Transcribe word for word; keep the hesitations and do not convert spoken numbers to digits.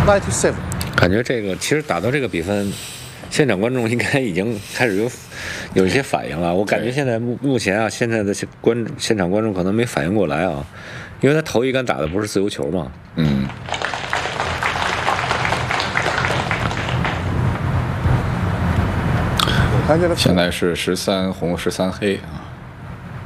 ninety-seven。 感觉这个其实打到这个比分，现场观众应该已经开始有有一些反应了。我感觉现在目目前啊，现在的观现场观众可能没反应过来啊，因为他头一杆打的不是自由球嘛。 嗯。现在是十三红十三黑啊。